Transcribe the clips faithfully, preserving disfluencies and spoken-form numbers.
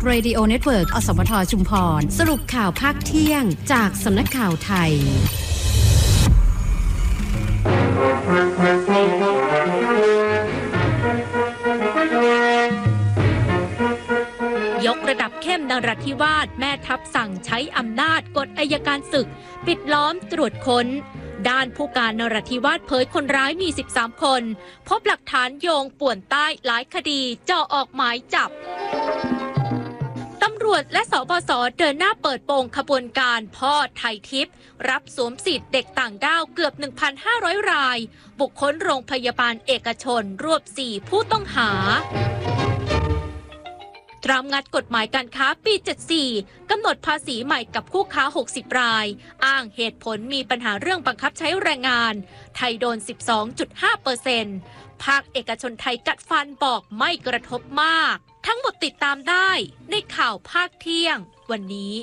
เรดิโอเน็ตเวิร์กอสมทชุมพรสรุปข่าวภาคเที่ยงจากสำนักข่าวไทยยกระดับเข้มนราธิวาสแม่ทัพสั่งใช้อำนาจกดอัยการศึกปิดล้อมตรวจค้นด้านผู้การนราธิวาสเผยคนร้ายมีสิบสามคนพบหลักฐานโยงป่วนใต้หลายคดีจ่อออกหมายจับตำรวจและสบสเดินหน้าเปิดโปงขบวนการพ่อไทยทิพย์รับสวมสิทธิ์เด็กต่างด้าวเกือบ หนึ่งพันห้าร้อย รายบุคคลโรงพยาบาลเอกชนรวบสี่ผู้ต้องหาตรามงัดกฎหมายการค้าปีเจ็ดสิบสี่กำหนดภาษีใหม่กับคู่ค้าหกสิบรายอ้างเหตุผลมีปัญหาเรื่องบังคับใช้แรงงานไทยโดน สิบสองจุดห้าเปอร์เซ็นต์ ภาคเอกชนไทยกัดฟันบอกไม่กระทบมากทั้งหมดติดตามได้ในข่าวภาคเที่ยงวันนี้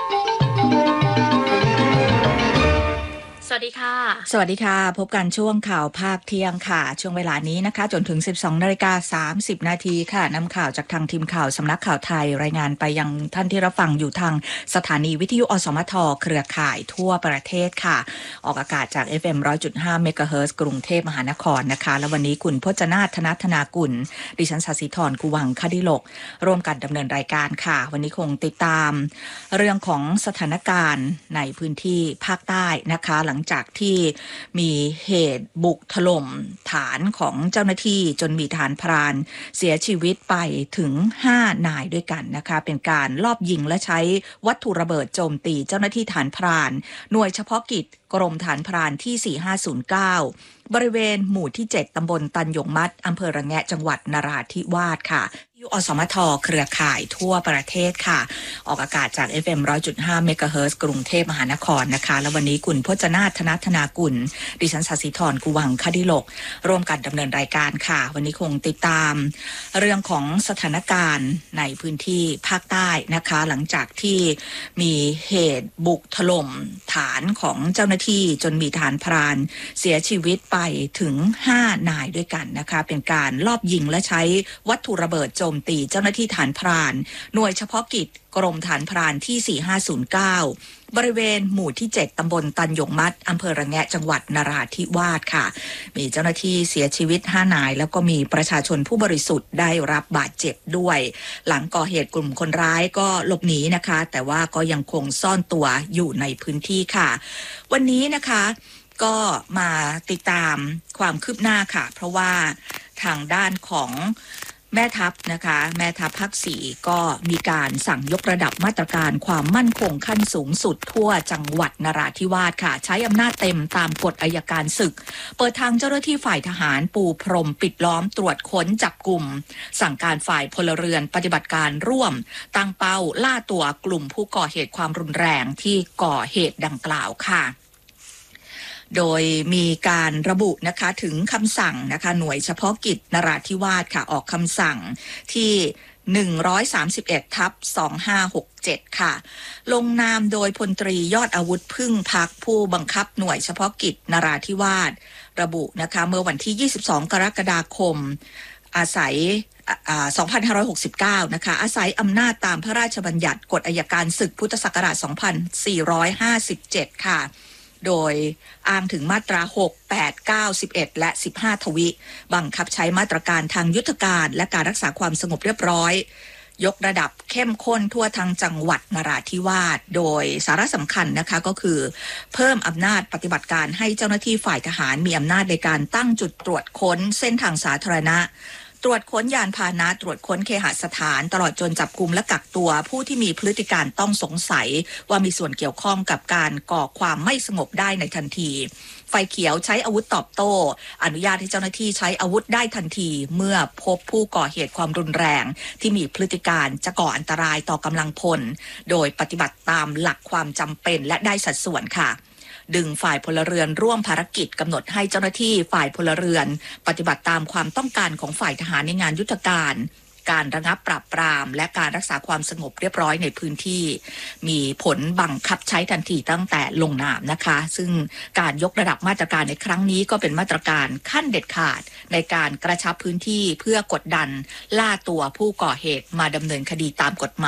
สวัสดีค่ะสวัสดีค่ะพบกันช่วงข่าวภาคเที่ยงค่ะช่วงเวลานี้นะคะจนถึง สิบสองนาฬิกาสามสิบ นาทีค่ะนำข่าวจากทางทีมข่าวสำนักข่าวไทยรายงานไปยังท่านที่รับฟังอยู่ทางสถานีวิทยุอสมทเครือข่ายทั่วประเทศค่ะออกอากาศจาก เอฟ เอ็ม หนึ่งร้อยจุดห้า เมกะเฮิรตซ์กรุงเทพมหานครนะคะและวันนี้คุณพจนาถ ธนธนากุลดิฉันศศิธรกุวังคดิลกร่วมกันดำเนินรายการค่ะวันนี้คงติดตามเรื่องของสถานการณ์ในพื้นที่ภาคใต้นะคะหลังจากที่มีเหตุบุกถล่มฐานของเจ้าหน้าที่จนมีทหารพรานเสียชีวิตไปถึงห้านายด้วยกันนะคะเป็นการลอบยิงและใช้วัตถุระเบิดโจมตีเจ้าหน้าที่ฐานพรานหน่วยเฉพาะกิจกรมฐานพรานที่สี่ห้าศูนย์เก้าบริเวณหมู่ที่เจ็ดตำบลตันหยงมัดอำเภอระแงะจังหวัดนราธิวาสค่ะอสมทเครือข่ายทั่วประเทศค่ะออกอากาศจาก เอฟ เอ็ม หนึ่งร้อยจุดห้า เมกะเฮิรตซ์กรุงเทพมหานครนะคะและวันนี้คุณพจนาถ ธนธนากุลดิฉันศศิธรกุวังคดิลกร่วมกันดำเนินรายการค่ะวันนี้คงติดตามเรื่องของสถานการณ์ในพื้นที่ภาคใต้นะคะหลังจากที่มีเหตุบุกถล่มฐานของเจ้าหน้าที่จนมีทหารพรานเสียชีวิตไปถึงห้านายด้วยกันนะคะเป็นการลอบยิงและใช้วัตถุระเบิดโจมตีเจ้าหน้าที่ฐานพรานหน่วยเฉพาะกิจกรมฐานพรานที่สี่ห้าศูนย์เก้าบริเวณหมู่ที่เจ็ดตำบลตันหยงมัดอำเภอระแงะจังหวัดนราธิวาสค่ะมีเจ้าหน้าที่เสียชีวิตห้านายแล้วก็มีประชาชนผู้บริสุทธิ์ได้รับบาดเจ็บด้วยหลังก่อเหตุกลุ่มคนร้ายก็หลบหนีนะคะแต่ว่าก็ยังคงซ่อนตัวอยู่ในพื้นที่ค่ะวันนี้นะคะก็มาติดตามความคืบหน้าค่ะเพราะว่าทางด้านของแม่ทัพนะคะแม่ทัพภาคสี่ก็มีการสั่งยกระดับมาตรการความมั่นคงขั้นสูงสุดทั่วจังหวัดนราธิวาสค่ะใช้อำนาจเต็มตามกฎอัยการศึกเปิดทางเจ้าหน้าที่ฝ่ายทหารปูพรมปิดล้อมตรวจค้นจับกลุ่มสั่งการฝ่ายพลเรือนปฏิบัติการร่วมตั้งเป้าล่าตัวกลุ่มผู้ก่อเหตุความรุนแรงที่ก่อเหตุดังกล่าวค่ะโดยมีการระบุนะคะถึงคำสั่งนะคะหน่วยเฉพาะกิจนราธิวาสค่ะออกคำสั่งที่หนึ่งร้อยสามสิบเอ็ดทับสองห้าหกเจ็ดค่ะลงนามโดยพลตรียอดอาวุธพึ่งพักผู้บังคับหน่วยเฉพาะกิจนราธิวาสระบุนะคะเมื่อวันที่ยี่สิบสองกรกฎาคมอาศัยสองพันห้าร้อยหกสิบเก้านะคะอาศัยอำนาจตามพระราชบัญญัติกฎอัยการศึกพุทธศักราชสองพันสี่ร้อยห้าสิบเจ็ดค่ะโดยอ้างถึงมาตราหก แปด เก้า สิบเอ็ดและสิบห้าทวิบังคับใช้มาตรการทางยุทธการและการรักษาความสงบเรียบร้อยยกระดับเข้มข้นทั่วทั้งจังหวัดนราธิวาสโดยสาระสำคัญนะคะก็คือเพิ่มอำนาจปฏิบัติการให้เจ้าหน้าที่ฝ่ายทหารมีอำนาจในการตั้งจุดตรวจค้นเส้นทางสาธารณะตรวจค้นยานพาหนะตรวจค้นเคหสถานตลอดจนจับกุมและกักตัวผู้ที่มีพฤติการต้องสงสัยว่ามีส่วนเกี่ยวข้องกับการก่อความไม่สงบได้ในทันทีไฟเขียวใช้อาวุธตอบโต้อนุญาตให้เจ้าหน้าที่ใช้อาวุธได้ทันทีเมื่อพบผู้ก่อเหตุความรุนแรงที่มีพฤติการจะก่ออันตรายต่อกำลังพลโดยปฏิบัติตามหลักความจำเป็นและได้สัดส่วนค่ะดึงฝ่ายพลเรือนร่วมภารกิจกำหนดให้เจ้าหน้าที่ฝ่ายพลเรือนปฏิบัติตามความต้องการของฝ่ายทหารในงานยุทธการการระงับปราบปรามและการรักษาความสงบเรียบร้อยในพื้นที่มีผลบังคับใช้ทันทีตั้งแต่ลงนามนะคะซึ่งการยกระดับมาตรการในครั้งนี้ก็เป็นมาตรการขั้นเด็ดขาดในการกระชับพื้นที่เพื่อกดดันล่าตัวผู้ก่อเหตุมาดำเนินคดีตามกฎหมาย